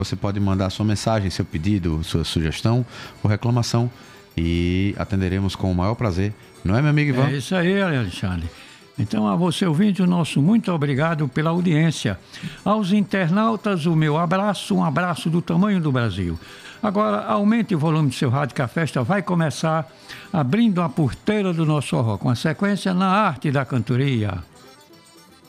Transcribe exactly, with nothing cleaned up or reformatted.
Você pode mandar sua mensagem, seu pedido, sua sugestão ou reclamação e atenderemos com o maior prazer. Não é, meu amigo Ivan? É isso aí, Alexandre. Então, a você ouvinte, o nosso muito obrigado pela audiência. Aos internautas, o meu abraço, um abraço do tamanho do Brasil. Agora, aumente o volume do seu rádio, que a festa vai começar abrindo a porteira do nosso forró, com a sequência Na Arte da Cantoria.